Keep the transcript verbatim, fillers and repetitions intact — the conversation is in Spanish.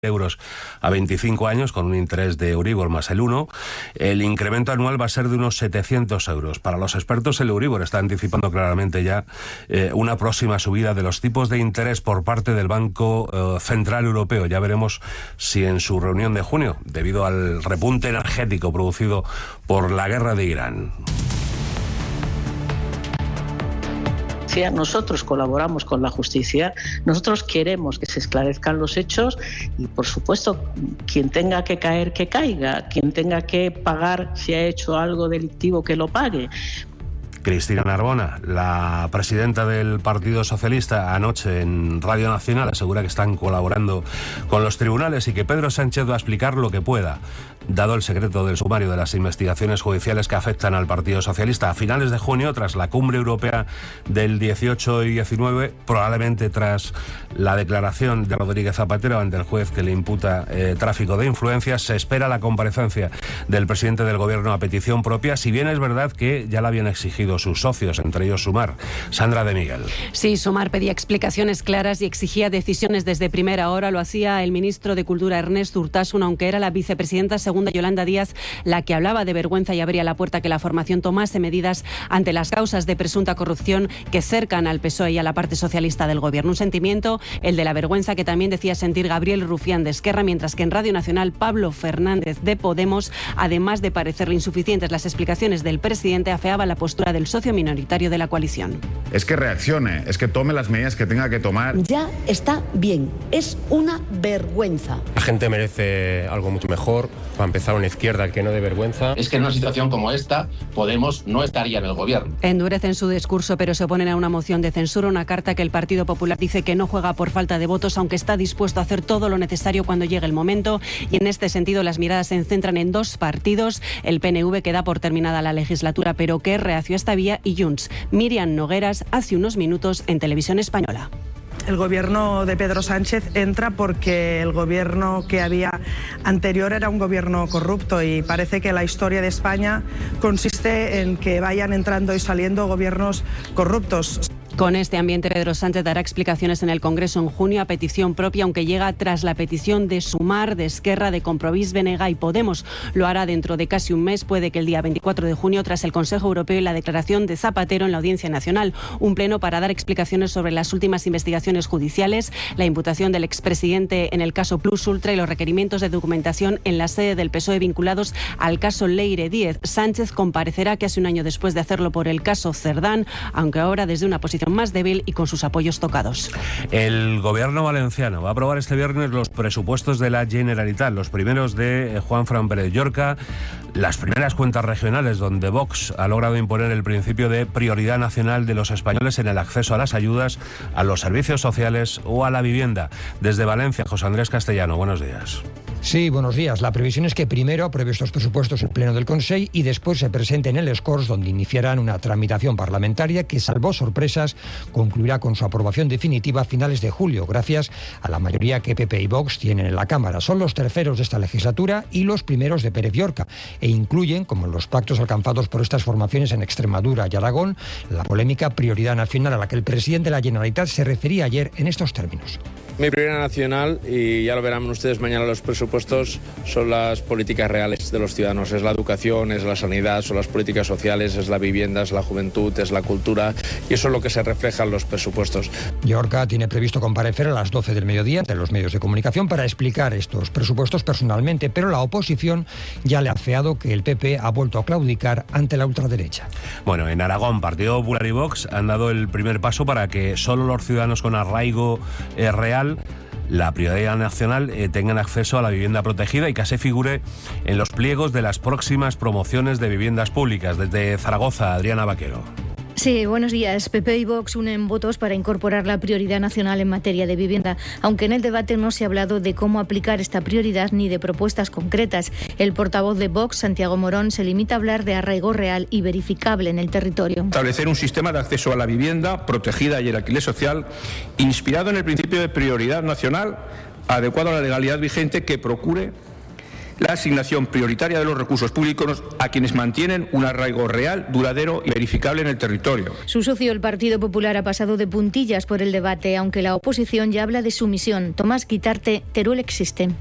euros a veinticinco años con un interés de Euribor más el uno, el incremento anual va a ser de unos setecientos euros. Para los expertos, el Euribor está anticipando claramente ya eh, una próxima subida de los tipos de interés por parte del Banco eh, Central Europeo. Ya veremos si en su reunión de junio, debido al repunte energético producido por la guerra de Irán. Nosotros colaboramos con la justicia, nosotros queremos que se esclarezcan los hechos y, por supuesto, quien tenga que caer, que caiga, quien tenga que pagar si ha hecho algo delictivo, que lo pague. Cristina Narbona, la presidenta del Partido Socialista, anoche en Radio Nacional asegura que están colaborando con los tribunales y que Pedro Sánchez va a explicar lo que pueda, dado el secreto del sumario de las investigaciones judiciales que afectan al Partido Socialista. A finales de junio, tras la cumbre europea del dieciocho y diecinueve, probablemente tras la declaración de Rodríguez Zapatero ante el juez que le imputa eh, tráfico de influencias, se espera la comparecencia del presidente del Gobierno a petición propia, si bien es verdad que ya la habían exigido sus socios, entre ellos Sumar. Sandra de Miguel. Sí, Sumar pedía explicaciones claras y exigía decisiones desde primera hora. Lo hacía el ministro de Cultura, Ernest Urtasun, aunque era la vicepresidenta segunda, Yolanda Díaz, la que hablaba de vergüenza y abría la puerta a que la formación tomase medidas ante las causas de presunta corrupción que cercan al P S O E y a la parte socialista del Gobierno. Un sentimiento, el de la vergüenza, que también decía sentir Gabriel Rufián de Esquerra, mientras que en Radio Nacional Pablo Fernández de Podemos, además de parecerle insuficientes las explicaciones del presidente, afeaba la postura del socio minoritario de la coalición. Es que reaccione, es que tome las medidas que tenga que tomar. Ya está bien, es una vergüenza. La gente merece algo mucho mejor, para empezar una izquierda que no dé vergüenza. Es que en una situación como esta, Podemos no estaría en el gobierno. Endurecen su discurso, pero se oponen a una moción de censura, una carta que el Partido Popular dice que no juega por falta de votos, aunque está dispuesto a hacer todo lo necesario cuando llegue el momento. Y en este sentido, las miradas se centran en dos partidos: el P N V, que da por terminada la legislatura, pero que es reacio a esta vía, y Junts. Miriam Nogueras, hace unos minutos en Televisión Española. El gobierno de Pedro Sánchez entra porque el gobierno que había anterior era un gobierno corrupto, y parece que la historia de España consiste en que vayan entrando y saliendo gobiernos corruptos. Con este ambiente, Pedro Sánchez dará explicaciones en el Congreso en junio a petición propia, aunque llega tras la petición de Sumar, de Esquerra, de Compromís, B N G y Podemos. Lo hará dentro de casi un mes, puede que el día veinticuatro de junio, tras el Consejo Europeo y la declaración de Zapatero en la Audiencia Nacional. Un pleno para dar explicaciones sobre las últimas investigaciones judiciales, la imputación del expresidente en el caso Plus Ultra y los requerimientos de documentación en la sede del P S O E vinculados al caso Leire Díez. Sánchez comparecerá casi un año después de hacerlo por el caso Cerdán, aunque ahora desde una posición más débil y con sus apoyos tocados. El gobierno valenciano va a aprobar este viernes los presupuestos de la Generalitat, los primeros de Juan Fran Pérez Llorca, las primeras cuentas regionales donde Vox ha logrado imponer el principio de prioridad nacional de los españoles en el acceso a las ayudas, a los servicios sociales o a la vivienda. Desde Valencia, José Andrés Castellano, buenos días. Sí, buenos días. La previsión es que primero apruebe estos presupuestos el Pleno del Consell y después se presenten en les Corts, donde iniciarán una tramitación parlamentaria que, salvo sorpresas, concluirá con su aprobación definitiva a finales de julio, gracias a la mayoría que P P y Vox tienen en la Cámara. Son los terceros de esta legislatura y los primeros de Pérez Llorca, e incluyen, como en los pactos alcanzados por estas formaciones en Extremadura y Aragón, la polémica prioridad nacional a la que el presidente de la Generalitat se refería ayer en estos términos. Mi prioridad nacional, y ya lo verán ustedes mañana los presupuestos, son las políticas reales de los ciudadanos. Es la educación, es la sanidad, son las políticas sociales, es la vivienda, es la juventud, es la cultura, y eso es lo que se refleja en los presupuestos. Llorca tiene previsto comparecer a las doce del mediodía ante los medios de comunicación para explicar estos presupuestos personalmente, pero la oposición ya le ha afeado que el P P ha vuelto a claudicar ante la ultraderecha. Bueno, en Aragón, Partido Popular y Vox han dado el primer paso para que solo los ciudadanos con arraigo eh, real, la prioridad nacional, eh, tengan acceso a la vivienda protegida y que se figure en los pliegos de las próximas promociones de viviendas públicas. Desde Zaragoza, Adriana Vaquero. Sí, buenos días. P P y Vox unen votos para incorporar la prioridad nacional en materia de vivienda, aunque en el debate no se ha hablado de cómo aplicar esta prioridad ni de propuestas concretas. El portavoz de Vox, Santiago Morón, se limita a hablar de arraigo real y verificable en el territorio. Establecer un sistema de acceso a la vivienda protegida y el alquiler social inspirado en el principio de prioridad nacional, adecuado a la legalidad vigente, que procure la asignación prioritaria de los recursos públicos a quienes mantienen un arraigo real, duradero y verificable en el territorio. Su socio, el Partido Popular, ha pasado de puntillas por el debate, aunque la oposición ya habla de sumisión. Tomás Guitarte, Teruel existe.